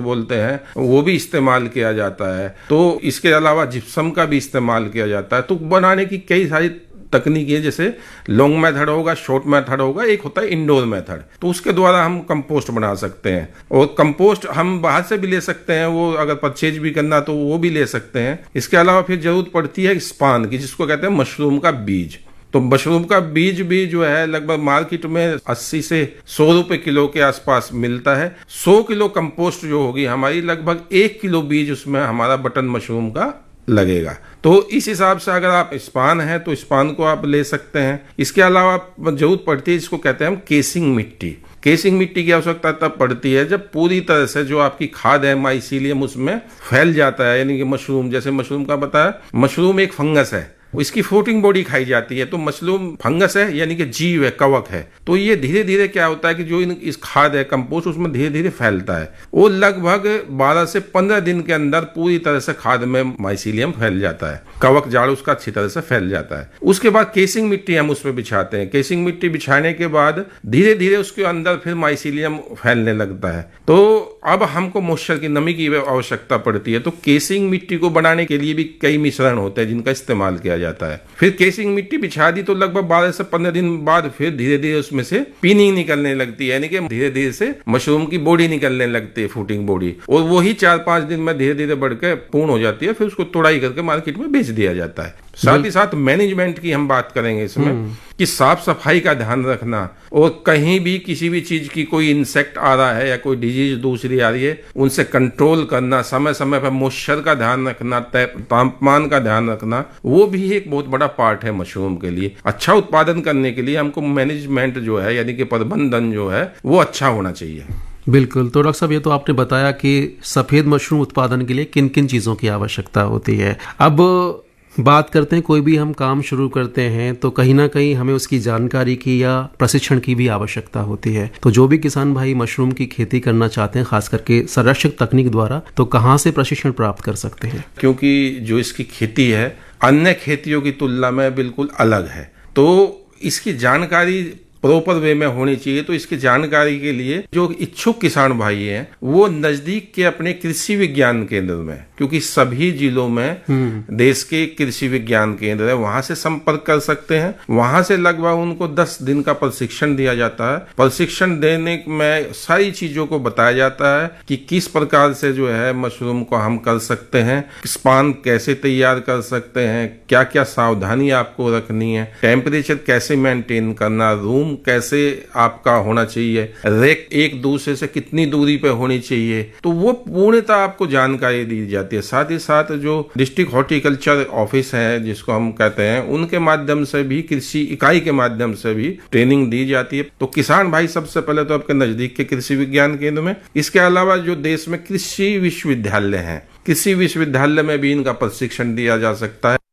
बोलते हैं, वो भी इस्तेमाल किया जाता है। तो इसके अलावा जिप्सम का भी इस्तेमाल किया जाता है। तो बनाने की कई सारी तकनीकी है, जैसे लॉन्ग मेथड होगा, शॉर्ट मेथड होगा, एक होता है इंडोर मेथड। तो उसके द्वारा हम कंपोस्ट बना सकते हैं, और कंपोस्ट हम बाहर से भी ले सकते हैं, वो अगर परचेज भी करना तो वो भी ले सकते हैं। इसके अलावा फिर जरूरत पड़ती है स्पान की, जिसको कहते हैं मशरूम का बीज। तो मशरूम का बीज भी जो है लगभग मार्केट में 80 से 100 रुपए किलो के आसपास मिलता है। 100 किलो कंपोस्ट जो होगी हमारी, लगभग 1 किलो बीज उसमें हमारा बटन मशरूम का लगेगा। तो इस हिसाब से अगर आप स्पान है तो स्पान को आप ले सकते हैं। इसके अलावा जरूरत पड़ती है, जिसको कहते हैं हम केसिंग मिट्टी। केसिंग मिट्टी की आवश्यकता तब पड़ती है जब पूरी तरह से जो आपकी खाद है माइसीलियम उसमें फैल जाता है। यानी कि मशरूम, जैसे मशरूम का बताया, मशरूम एक फंगस है, इसकी फ्लोटिंग बॉडी खाई जाती है। तो मशरूम फंगस है, यानी कि जीव है, कवक है। तो ये धीरे धीरे क्या होता है कि जो इस खाद है कंपोस्ट उसमें धीरे धीरे फैलता है। वो लगभग 12 से 15 दिन के अंदर पूरी तरह से खाद में माइसीलियम फैल जाता है, कवक जाड़ उसका अच्छी तरह से फैल जाता है। उसके बाद केसिंग मिट्टी हम उसमें बिछाते हैं। केसिंग मिट्टी बिछाने के बाद धीरे धीरे उसके अंदर फिर माइसीलियम फैलने लगता है। तो अब हमको मॉइस्चर की, नमी की आवश्यकता पड़ती है। तो केसिंग मिट्टी को बनाने के लिए भी कई मिश्रण होते हैं जिनका इस्तेमाल किया जाता है। फिर केसिंग मिट्टी बिछा दी तो लगभग 12 से 15 दिन बाद फिर धीरे धीरे उसमें से पीनिंग निकलने लगती है, यानी कि धीरे धीरे से मशरूम की बॉडी निकलने लगती है, फूटिंग बॉडी, और वही 4-5 दिन में धीरे धीरे बढ़ के पूर्ण हो जाती है। फिर उसको तोड़ाई करके मार्केट में बेच दिया जाता है। साथ ही साथ मैनेजमेंट की हम बात करेंगे इसमें, कि साफ सफाई का ध्यान रखना, और कहीं भी किसी भी चीज की कोई इंसेक्ट आ रहा है या कोई डिजीज दूसरी आ रही है उनसे कंट्रोल करना, समय समय पर मॉइस्चर का ध्यान रखना, तापमान का ध्यान रखना, वो भी एक बहुत बड़ा पार्ट है मशरूम के लिए। अच्छा उत्पादन करने के लिए हमको मैनेजमेंट जो है, यानी कि प्रबंधन जो है, वो अच्छा होना चाहिए। बिल्कुल। तो डॉक्टर साहब, ये तो आपने बताया कि सफेद मशरूम उत्पादन के लिए किन किन चीजों की आवश्यकता होती है। अब बात करते हैं, कोई भी हम काम शुरू करते हैं तो कहीं ना कहीं हमें उसकी जानकारी की या प्रशिक्षण की भी आवश्यकता होती है। तो जो भी किसान भाई मशरूम की खेती करना चाहते हैं, खास करके संरक्षक तकनीक द्वारा, तो कहाँ से प्रशिक्षण प्राप्त कर सकते हैं? क्योंकि जो इसकी खेती है अन्य खेतियों की तुलना में बिल्कुल अलग है, तो इसकी जानकारी प्रॉपर वे में होनी चाहिए। तो इसकी जानकारी के लिए जो इच्छुक किसान भाई हैं वो नजदीक के अपने कृषि विज्ञान केंद्र में, क्योंकि सभी जिलों में देश के कृषि विज्ञान केंद्र है, वहां से संपर्क कर सकते हैं। वहां से लगभग उनको 10 दिन का प्रशिक्षण दिया जाता है। प्रशिक्षण देने में सारी चीजों को बताया जाता है कि किस प्रकार से जो है मशरूम को हम कर सकते हैं, स्पान कैसे तैयार कर सकते हैं, क्या क्या सावधानी आपको रखनी है, टेम्परेचर कैसे मेंटेन करना, रूम कैसे आपका होना चाहिए, रेक एक दूसरे से कितनी दूरी पे होनी चाहिए, तो वो पूर्णतः आपको जानकारी दी जाती है। साथ ही साथ जो डिस्ट्रिक्ट हॉर्टिकल्चर ऑफिस है जिसको हम कहते हैं, उनके माध्यम से भी, कृषि इकाई के माध्यम से भी ट्रेनिंग दी जाती है। तो किसान भाई सबसे पहले तो आपके नजदीक के कृषि विज्ञान केंद्र में, इसके अलावा जो देश में कृषि विश्वविद्यालय हैं, कृषि विश्वविद्यालय में भी इनका प्रशिक्षण दिया जा सकता है।